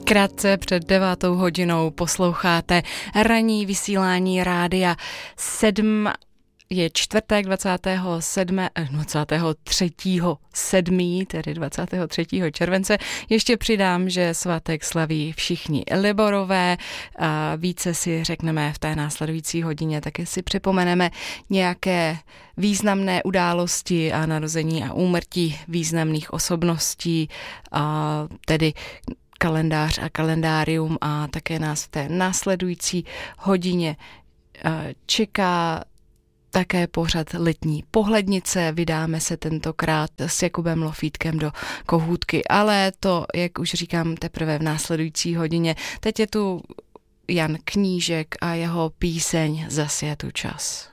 Krátce před 9 hodinou posloucháte ranní vysílání rádia 7. Je čtvrtek 23. tedy 23. července. Ještě přidám, že svátek slaví všichni Liborové. A více si řekneme v té následující hodině, taky si připomeneme nějaké významné události a narození a úmrtí významných osobností, a tedy kalendář a kalendárium, a také nás v té následující hodině čeká také pořad Letní pohlednice. Vydáme se tentokrát s Jakubem Lofítkem do Kohůtky, ale to, jak už říkám, teprve v následující hodině. Teď je tu Jan Knížek a jeho píseň Zas je tu čas.